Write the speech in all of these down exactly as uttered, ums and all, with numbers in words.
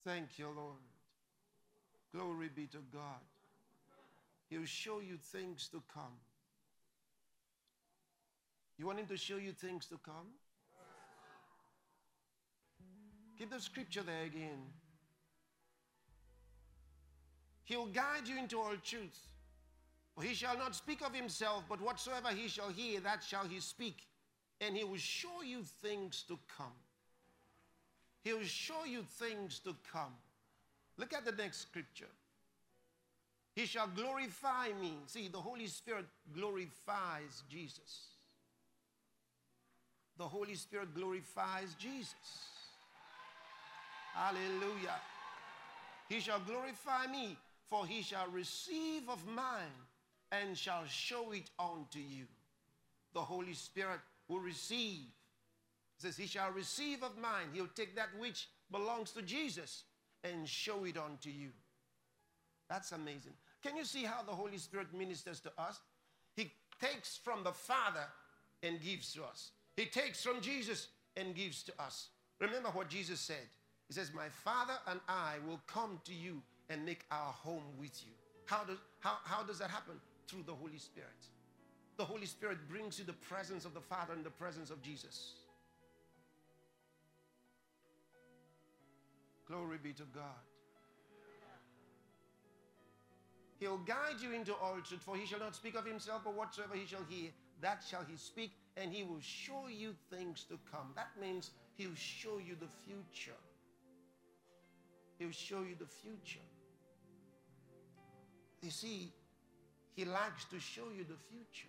Thank you, Lord. Glory be to God. He'll show you things to come. You want him to show you things to come? Keep the scripture there again. He'll guide you into all truth. For he shall not speak of himself, but whatsoever he shall hear, that shall he speak. And he will show you things to come. He will show you things to come. Look at the next scripture. He shall glorify me. See, the Holy Spirit glorifies Jesus. The Holy Spirit glorifies Jesus. Hallelujah. He shall glorify me, for he shall receive of mine and shall show it unto you. The Holy Spirit will receive. It says he shall receive of mine. He'll take that which belongs to Jesus and show it unto you. That's amazing. Can you see how the Holy Spirit ministers to us? He takes from the Father and gives to us. He takes from Jesus and gives to us. Remember what Jesus said. He says, my Father and I will come to you and make our home with you. How does, how, how does that happen? Through the Holy Spirit. The Holy Spirit brings you the presence of the Father and the presence of Jesus. Glory be to God. He'll guide you into all truth, for he shall not speak of himself, but whatsoever he shall hear, that shall he speak, and he will show you things to come. That means he'll show you the future. He'll show you the future. You see, he likes to show you the future.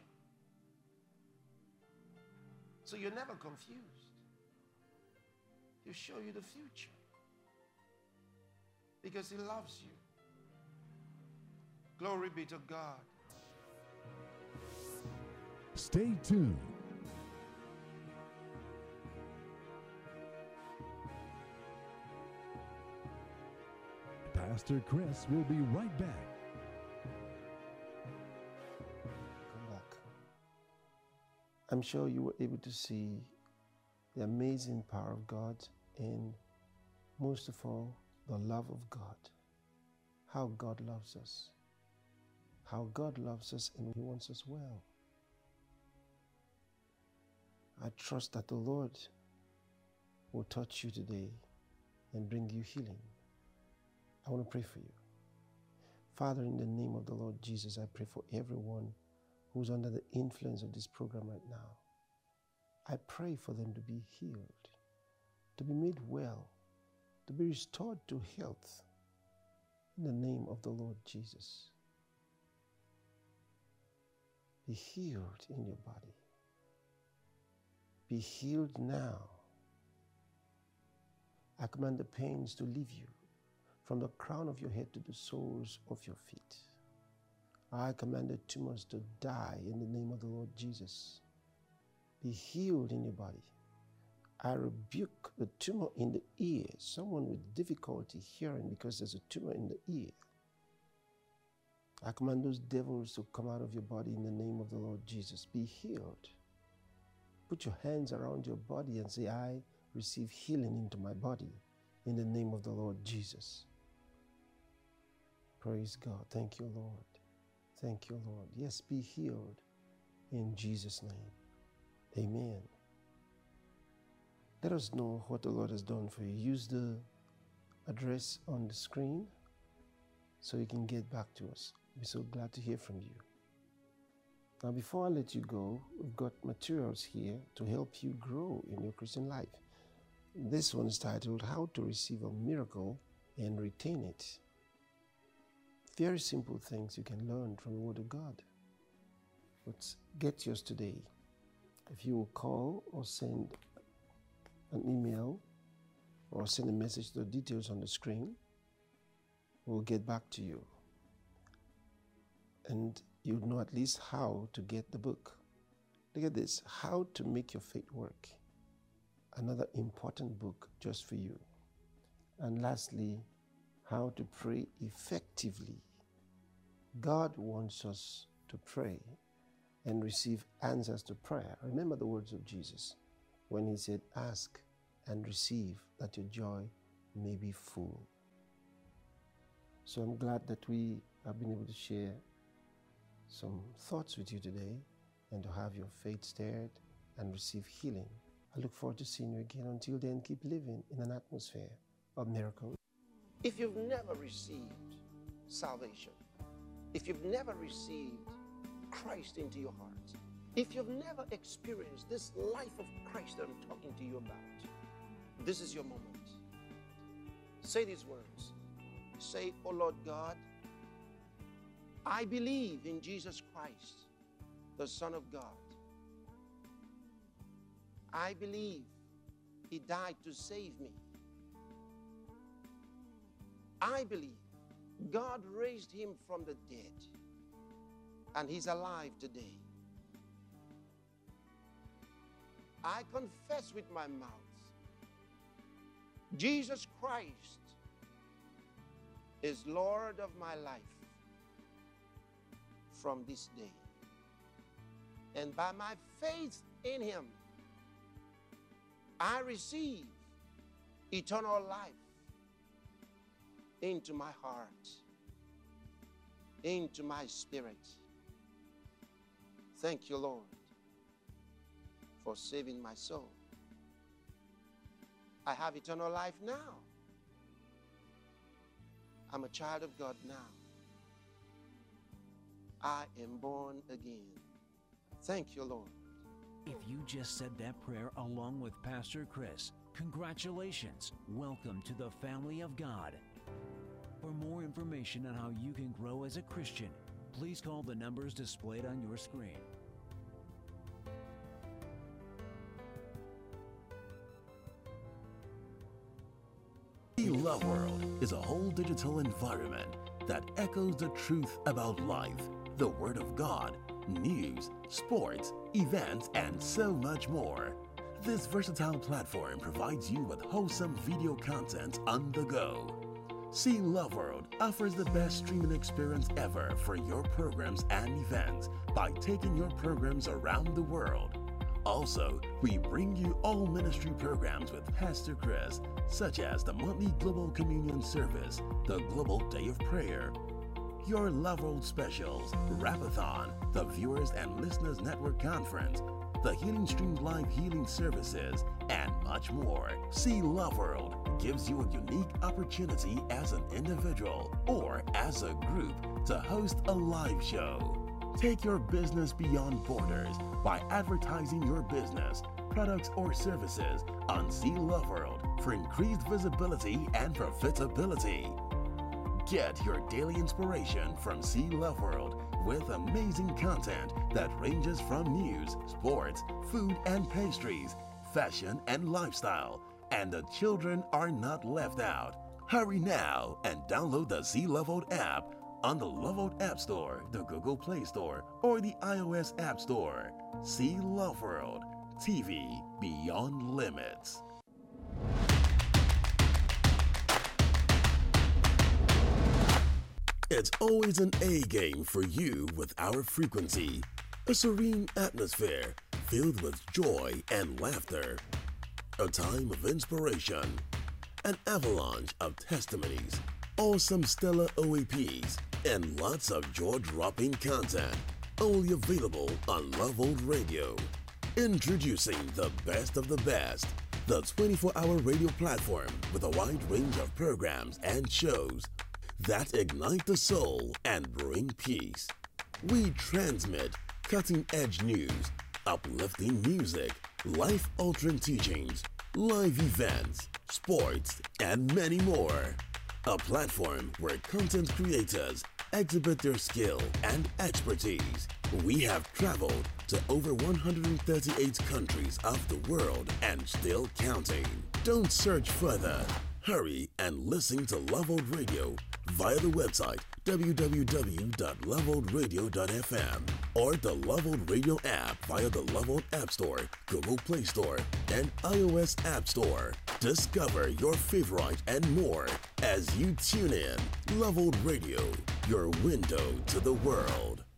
So you're never confused. He'll show you the future. Because he loves you. Glory be to God. Stay tuned. Pastor Chris will be right back. Come back. I'm sure you were able to see the amazing power of God and most of all, the love of God. How God loves us. How God loves us and he wants us well. I trust that the Lord will touch you today and bring you healing. I want to pray for you. Father, in the name of the Lord Jesus, I pray for everyone who's under the influence of this program right now. I pray for them to be healed, to be made well, to be restored to health in the name of the Lord Jesus. Be healed in your body. Be healed now. I command the pains to leave you from the crown of your head to the soles of your feet. I command the tumors to die in the name of the Lord Jesus. Be healed in your body. I rebuke the tumor in the ear. Someone with difficulty hearing because there's a tumor in the ear. I command those devils to come out of your body in the name of the Lord Jesus. Be healed. Put your hands around your body and say, I receive healing into my body in the name of the Lord Jesus. Praise God. Thank you, Lord. Thank you, Lord. Yes, be healed in Jesus' name. Amen. Let us know what the Lord has done for you. Use the address on the screen so you can get back to us. We're so glad to hear from you. Now, before I let you go, we've got materials here to help you grow in your Christian life. This one is titled, How to Receive a Miracle and Retain It. Very simple things you can learn from the Word of God. But get yours today. If you will call or send an email or send a message to the details on the screen, we'll get back to you. And you'll know at least how to get the book. Look at this, How to Make Your Faith Work. Another important book just for you. And lastly, How to Pray Effectively. God wants us to pray and receive answers to prayer. Remember the words of Jesus when he said, ask and receive that your joy may be full. So I'm glad that we have been able to share some thoughts with you today and to have your faith stirred and receive healing. I look forward to seeing you again. Until then, keep living in an atmosphere of miracles. If you've never received salvation, if you've never received Christ into your heart, if you've never experienced this life of Christ that I'm talking to you about, this is your moment. Say these words. Say, "Oh Lord God, I believe in Jesus Christ, the Son of God. I believe He died to save me. I believe God raised Him from the dead, and He's alive today. I confess with my mouth, Jesus Christ is Lord of my life from this day. And by my faith in Him, I receive eternal life into my heart, into my spirit. Thank you, Lord, for saving my soul. I have eternal life now. I'm a child of God now. I am born again. Thank you, Lord." If you just said that prayer along with Pastor Chris, congratulations. Welcome to the family of God. For more information on how you can grow as a Christian, please call the numbers displayed on your screen. The Love World is a whole digital environment that echoes the truth about life, the Word of God, news, sports, events, and so much more. This versatile platform provides you with wholesome video content on the go. See Love World offers the best streaming experience ever for your programs and events by taking your programs around the world. Also, we bring you all ministry programs with Pastor Chris, such as the monthly Global Communion Service, the Global Day of Prayer, your Love World Specials, Rapathon, the Viewers and Listeners Network Conference, the Healing Stream Live Healing Services, and much more. See Love World gives you a unique opportunity as an individual or as a group to host a live show. Take your business beyond borders by advertising your business, products, or services on See Love World for increased visibility and profitability. Get your daily inspiration from See Love World with amazing content that ranges from news, sports, food and pastries, fashion and lifestyle, and the children are not left out. Hurry now and download the See Love World app on the Love World App Store, the Google Play Store, or the iOS App Store. See Love World, T V beyond limits. It's always an A game for you with our frequency. A serene atmosphere filled with joy and laughter. A time of inspiration. An avalanche of testimonies. Awesome stellar O A Ps. And lots of jaw-dropping content. Only available on Love World Radio. Introducing the best of the best. The twenty-four hour radio platform with a wide range of programs and shows that ignite the soul and bring peace. We transmit cutting-edge news, uplifting music, life-altering teachings, live events, sports, and many more. A platform where content creators exhibit their skill and expertise. We have traveled to over one hundred thirty-eight countries of the world and still counting. Don't search further. Hurry and listen to Love World Radio via the website w w w dot love world radio dot f m or the Love World Radio app via the Love World App Store, Google Play Store, and iOS App Store. Discover your favorite and more as you tune in. Love World Radio, your window to the world.